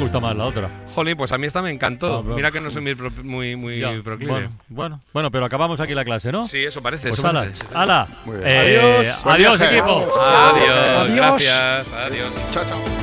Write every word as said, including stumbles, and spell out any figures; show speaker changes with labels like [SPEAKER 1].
[SPEAKER 1] gusta más la otra.
[SPEAKER 2] Jolín, pues a mí esta me encantó.
[SPEAKER 1] Ah, bro.
[SPEAKER 2] Mira que no soy muy, pro- muy, muy
[SPEAKER 1] Ya,
[SPEAKER 2] proclive.
[SPEAKER 1] bueno, bueno, bueno, pero acabamos aquí la clase, ¿no?
[SPEAKER 2] Sí, eso parece.
[SPEAKER 1] Pues
[SPEAKER 2] eso
[SPEAKER 1] ala,
[SPEAKER 2] parece. Sí, sí.
[SPEAKER 1] ala.
[SPEAKER 3] Muy bien.
[SPEAKER 1] Eh,
[SPEAKER 4] Adiós.
[SPEAKER 3] Buen
[SPEAKER 1] adiós,
[SPEAKER 3] viaje.
[SPEAKER 1] equipo.
[SPEAKER 2] Adiós.
[SPEAKER 4] Adiós.
[SPEAKER 2] Gracias. Adiós.
[SPEAKER 3] Chao, chao.